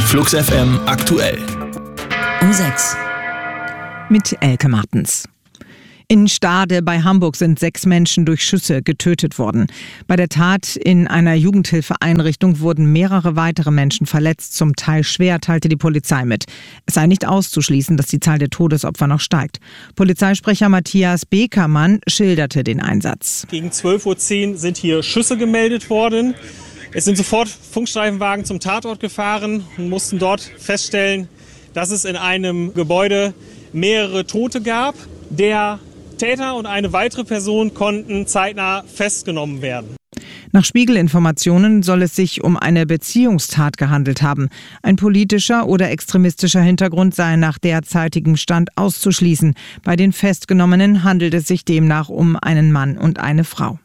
Flux FM aktuell. Um 6. Mit Elke Martens. In Stade bei Hamburg sind 6 Menschen durch Schüsse getötet worden. Bei der Tat in einer Jugendhilfeeinrichtung wurden mehrere weitere Menschen verletzt, zum Teil schwer, teilte die Polizei mit. Es sei nicht auszuschließen, dass die Zahl der Todesopfer noch steigt. Polizeisprecher Matthias Bekermann schilderte den Einsatz. Gegen 12:10 Uhr sind hier Schüsse gemeldet worden. Es sind sofort Funkstreifenwagen zum Tatort gefahren und mussten dort feststellen, dass es in einem Gebäude mehrere Tote gab. Der Täter und eine weitere Person konnten zeitnah festgenommen werden. Nach Spiegel-Informationen soll es sich um eine Beziehungstat gehandelt haben. Ein politischer oder extremistischer Hintergrund sei nach derzeitigem Stand auszuschließen. Bei den Festgenommenen handelt es sich demnach um einen Mann und eine Frau.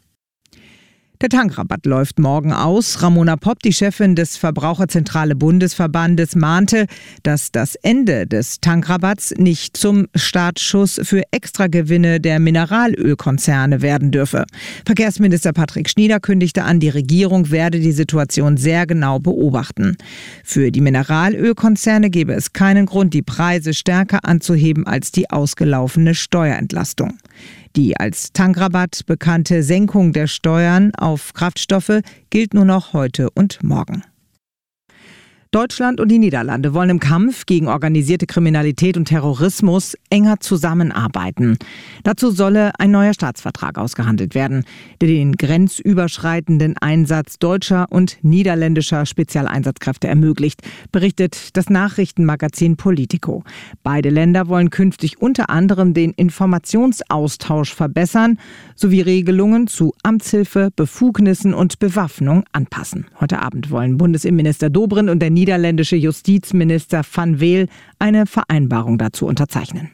Der Tankrabatt läuft morgen aus. Ramona Popp, die Chefin des Verbraucherzentrale Bundesverbandes, mahnte, dass das Ende des Tankrabatts nicht zum Startschuss für Extragewinne der Mineralölkonzerne werden dürfe. Verkehrsminister Patrick Schnieder kündigte an, die Regierung werde die Situation sehr genau beobachten. Für die Mineralölkonzerne gebe es keinen Grund, die Preise stärker anzuheben als die ausgelaufene Steuerentlastung. Die als Tankrabatt bekannte Senkung der Steuern auf Kraftstoffe gilt nur noch heute und morgen. Deutschland und die Niederlande wollen im Kampf gegen organisierte Kriminalität und Terrorismus enger zusammenarbeiten. Dazu solle ein neuer Staatsvertrag ausgehandelt werden, der den grenzüberschreitenden Einsatz deutscher und niederländischer Spezialeinsatzkräfte ermöglicht, berichtet das Nachrichtenmagazin Politico. Beide Länder wollen künftig unter anderem den Informationsaustausch verbessern sowie Regelungen zu Amtshilfe, Befugnissen und Bewaffnung anpassen. Heute Abend wollen Bundesinnenminister Dobrindt und der niederländische Justizminister Van Weel eine Vereinbarung dazu unterzeichnen.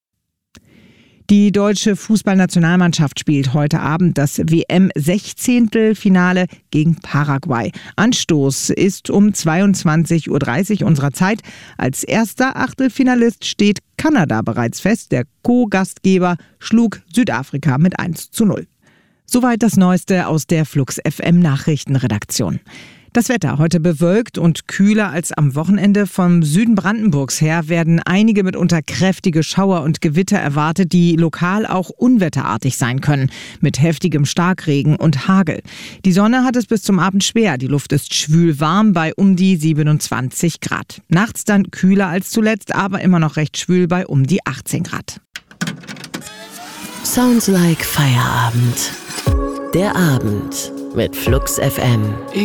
Die deutsche Fußballnationalmannschaft spielt heute Abend das WM-16-Finale gegen Paraguay. Anstoß ist um 22:30 Uhr unserer Zeit. Als erster Achtelfinalist steht Kanada bereits fest. Der Co-Gastgeber schlug Südafrika mit 1:0. Soweit das Neueste aus der Flux FM Nachrichtenredaktion. Das Wetter heute bewölkt und kühler als am Wochenende. Vom Süden Brandenburgs her werden einige mitunter kräftige Schauer und Gewitter erwartet, die lokal auch unwetterartig sein können, mit heftigem Starkregen und Hagel. Die Sonne hat es bis zum Abend schwer. Die Luft ist schwül warm bei um die 27 Grad. Nachts dann kühler als zuletzt, aber immer noch recht schwül bei um die 18 Grad. Sounds like Feierabend. Der Abend mit Flux FM.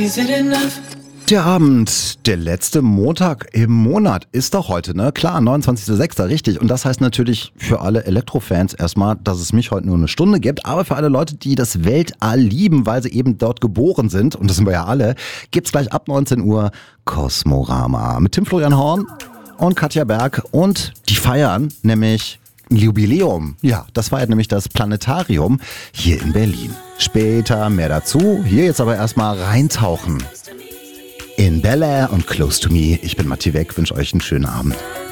Der Abend, der letzte Montag im Monat ist doch heute, ne? Klar, 29.06., richtig. Und das heißt natürlich für alle Elektrofans erstmal, dass es mich heute nur eine Stunde gibt. Aber für alle Leute, die das Weltall lieben, weil sie eben dort geboren sind, und das sind wir ja alle, gibt's gleich ab 19 Uhr Kosmorama mit Tim Florian Horn und Katja Berg. Und die feiern nämlich ein Jubiläum. Ja, das feiert nämlich das Planetarium hier in Berlin. Später mehr dazu. Hier jetzt aber erstmal reintauchen in Bel Air und Close to Me. Ich bin Matti Weck, wünsche euch einen schönen Abend.